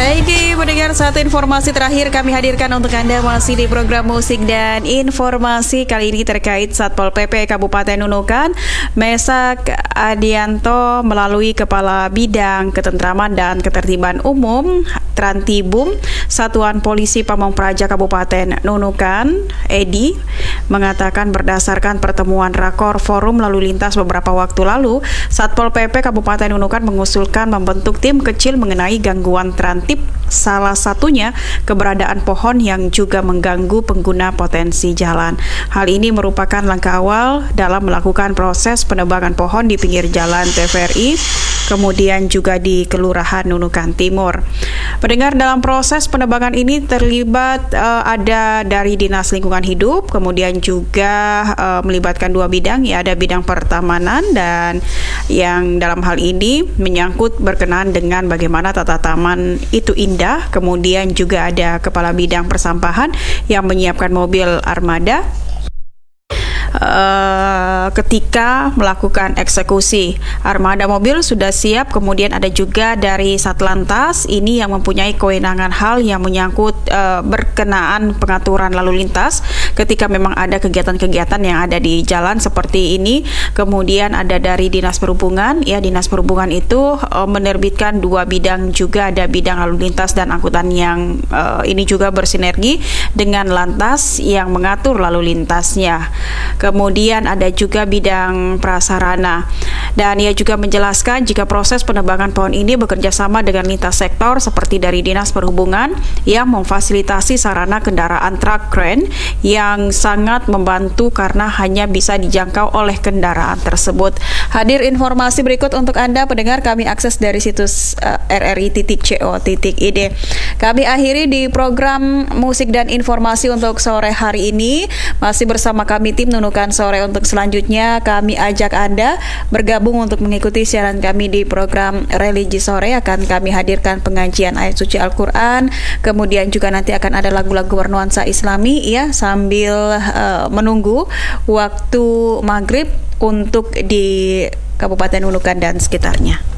Baik, mendengar satu informasi terakhir kami hadirkan untuk Anda masih di program musik dan informasi kali ini terkait Satpol PP Kabupaten Nunukan. Mesak Adianto melalui Kepala Bidang Ketentraman dan Ketertiban Umum Trantibum Satuan Polisi Pamong Praja Kabupaten Nunukan, Edi, mengatakan berdasarkan pertemuan rakor forum lalu lintas beberapa waktu lalu, Satpol PP Kabupaten Nunukan mengusulkan membentuk tim kecil mengenai gangguan trantib, salah satunya keberadaan pohon yang juga mengganggu pengguna potensi jalan. Hal ini merupakan langkah awal dalam melakukan proses penebangan pohon di pinggir jalan TVRI, kemudian juga di Kelurahan Nunukan Timur. Pendengar, dalam proses penebangan ini terlibat ada dari Dinas Lingkungan Hidup, kemudian juga melibatkan dua bidang, ya, ada bidang pertamanan dan yang dalam hal ini menyangkut berkenaan dengan bagaimana tata taman itu indah, kemudian juga ada Kepala Bidang Persampahan yang menyiapkan mobil armada ketika melakukan eksekusi. Armada mobil sudah siap, kemudian ada juga dari Satlantas ini yang mempunyai kewenangan hal yang menyangkut berkenaan pengaturan lalu lintas ketika memang ada kegiatan-kegiatan yang ada di jalan seperti ini. Kemudian ada dari Dinas Perhubungan, ya, Dinas Perhubungan itu menerbitkan dua bidang juga, ada bidang lalu lintas dan angkutan yang ini juga bersinergi dengan Lantas yang mengatur lalu lintasnya. Kemudian ada juga bidang prasarana. Dan ia juga menjelaskan jika proses penebangan pohon ini bekerja sama dengan lintas sektor seperti dari Dinas Perhubungan yang memfasilitasi sarana kendaraan truk crane yang sangat membantu karena hanya bisa dijangkau oleh kendaraan tersebut. Hadir informasi berikut untuk Anda pendengar, kami akses dari situs rri.co.id. Kami akhiri di program musik dan informasi untuk sore hari ini. Masih bersama kami tim Nunukan Sore. Untuk selanjutnya kami ajak Anda bergabung untuk mengikuti siaran kami di program Religi Sore. Akan kami hadirkan pengajian ayat suci Al-Quran, kemudian juga nanti akan ada lagu-lagu bernuansa Islami, ya, sambil menunggu waktu maghrib untuk di Kabupaten Nunukan dan sekitarnya.